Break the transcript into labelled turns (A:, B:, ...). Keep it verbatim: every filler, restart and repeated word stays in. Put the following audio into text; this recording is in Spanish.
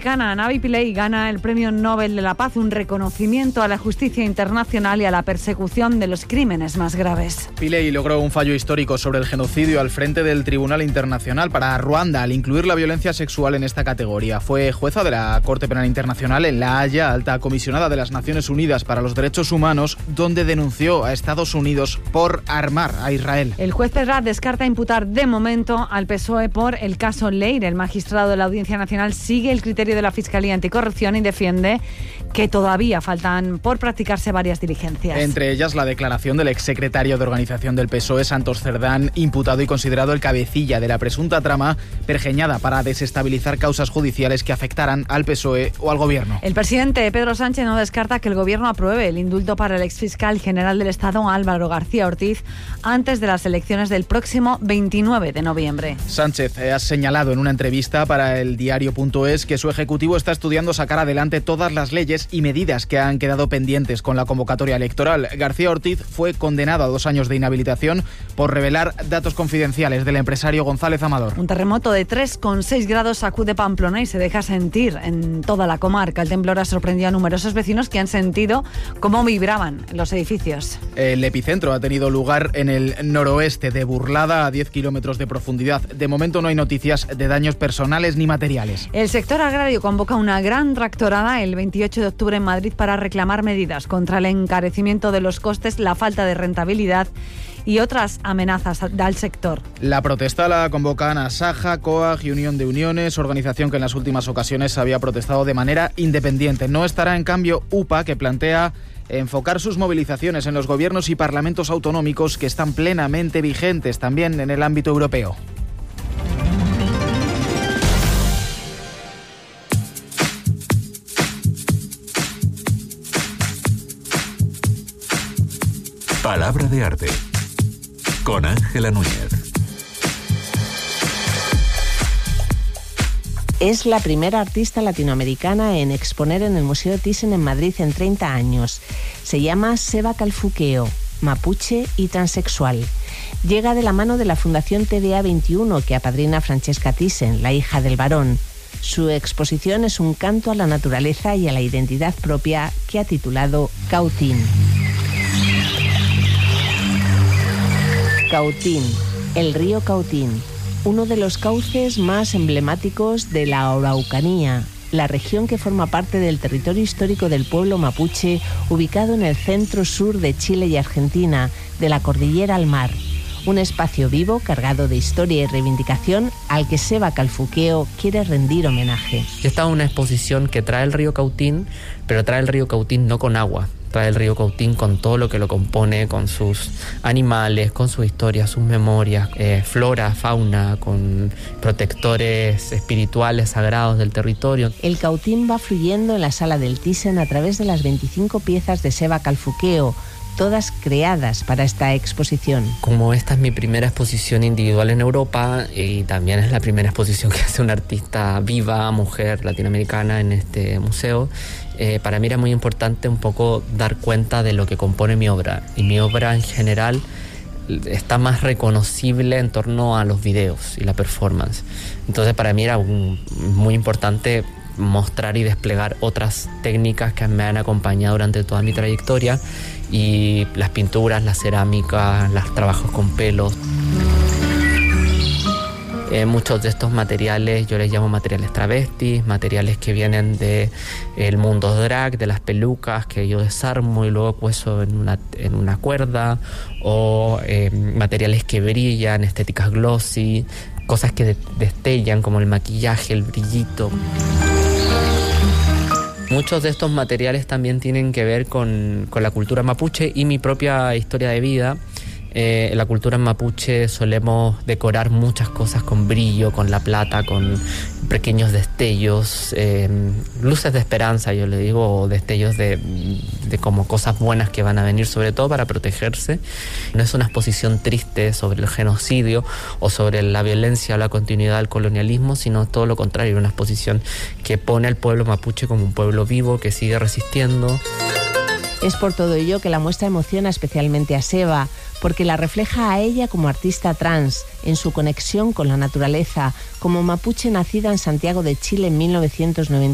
A: latinoamericana, Navi Pillay gana el Premio Nobel de la Paz, un reconocimiento a la justicia internacional y a la persecución de los crímenes más graves.
B: Pillay logró un fallo histórico sobre el genocidio al frente del Tribunal Internacional para Ruanda al incluir la violencia sexual en esta categoría. Fue jueza de la Corte Penal Internacional en La Haya, alta comisionada de las Naciones Unidas para los Derechos Humanos, donde denunció a Estados Unidos por armar a Israel.
A: El juez Pedrat descarta imputar de momento al P S O E por el caso Leire. El magistrado de la Audiencia Nacional sigue el criterio de la Fiscalía Anticorrupción y defiende que todavía faltan por practicarse varias diligencias.
B: Entre ellas la declaración del exsecretario de organización del P S O E, Santos Cerdán, imputado y considerado el cabecilla de la presunta trama pergeñada para desestabilizar causas judiciales que afectaran al P S O E o al Gobierno.
A: El presidente Pedro Sánchez no descarta que el Gobierno apruebe el indulto para el exfiscal general del Estado, Álvaro García Ortiz, antes de las elecciones del próximo veintinueve de noviembre.
B: Sánchez ha señalado en una entrevista para el diario punto es que su ejecutivo está estudiando sacar adelante todas las leyes y medidas que han quedado pendientes con la convocatoria electoral. García Ortiz fue condenado a dos años de inhabilitación por revelar datos confidenciales del empresario González Amador.
A: Un terremoto de tres coma seis grados sacude Pamplona y se deja sentir en toda la comarca. El temblor ha sorprendido a numerosos vecinos que han sentido cómo vibraban los edificios.
B: El epicentro ha tenido lugar en el noroeste de Burlada, a diez kilómetros de profundidad. De momento no hay noticias de daños personales ni materiales.
A: El sector agrario convoca una gran tractorada el veintiocho de octubre en Madrid para reclamar medidas contra el encarecimiento de los costes, la falta de rentabilidad y otras amenazas al sector.
B: La protesta la convocan Asaja, COAG y Unión de Uniones, organización que en las últimas ocasiones había protestado de manera independiente. No estará en cambio U P A, que plantea enfocar sus movilizaciones en los gobiernos y parlamentos autonómicos que están plenamente vigentes también en el ámbito europeo.
C: Palabra de arte con Ángela Núñez.
D: Es la primera artista latinoamericana en exponer en el Museo Thyssen en Madrid en treinta años. Se llama Seba Calfuqueo, mapuche y transexual. Llega de la mano de la Fundación T V A veintiuno que apadrina Francesca Thyssen, la hija del varón. Su exposición es un canto a la naturaleza y a la identidad propia que ha titulado Cautín. Cautín, el río Cautín, uno de los cauces más emblemáticos de la Araucanía, la región que forma parte del territorio histórico del pueblo mapuche, ubicado en el centro-sur de Chile y Argentina, de la cordillera al mar. Un espacio vivo, cargado de historia y reivindicación, al que Seba Calfuqueo quiere rendir homenaje.
E: Esta es una exposición que trae el río Cautín, pero trae el río Cautín no con agua. Trae el río Cautín con todo lo que lo compone, con sus animales, con su historia, sus memorias, eh, flora, fauna, con protectores espirituales sagrados del territorio.
D: El Cautín va fluyendo en la sala del Thyssen a través de las veinticinco piezas de Seba Calfuqueo, todas creadas para esta exposición.
E: Como esta es mi primera exposición individual en Europa y también es la primera exposición que hace una artista viva, mujer latinoamericana en este museo, eh, para mí era muy importante un poco dar cuenta de lo que compone mi obra. Y mi obra en general está más reconocible en torno a los videos y la performance. Entonces para mí era un, muy importante mostrar y desplegar otras técnicas que me han acompañado durante toda mi trayectoria, y las pinturas, la cerámica, los trabajos con pelos. Eh, muchos de estos materiales yo les llamo materiales travestis, materiales que vienen del de mundo drag, de las pelucas que yo desarmo y luego cuezo en una, en una cuerda, o eh, materiales que brillan, estéticas glossy, cosas que de, destellan como el maquillaje, el brillito. Muchos de estos materiales también tienen que ver con, con la cultura mapuche y mi propia historia de vida. Eh, en la cultura mapuche solemos decorar muchas cosas con brillo, con la plata, con pequeños destellos, eh, luces de esperanza, yo le digo, o destellos de, de como cosas buenas que van a venir, sobre todo para protegerse. No es una exposición triste sobre el genocidio o sobre la violencia o la continuidad del colonialismo, sino todo lo contrario, una exposición que pone al pueblo mapuche como un pueblo vivo que sigue resistiendo.
D: Es por todo ello que la muestra emociona especialmente a Seba, porque la refleja a ella como artista trans, en su conexión con la naturaleza, como mapuche nacida en Santiago de Chile en mil novecientos noventa